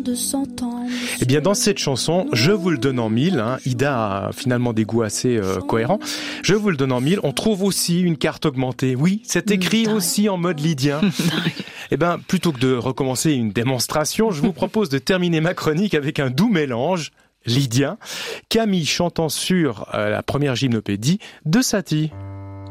de s'entendre. Eh bien, dans cette chanson, je vous le donne en mille, Ida a finalement des goûts assez cohérents. Je vous le donne en mille. On trouve aussi une carte augmentée. Oui, c'est écrit aussi en mode lydien. Eh ben, plutôt que de recommencer une démonstration, je vous propose de terminer ma chronique avec un doux mélange lydien. Camille chantant sur la première gymnopédie de Satie.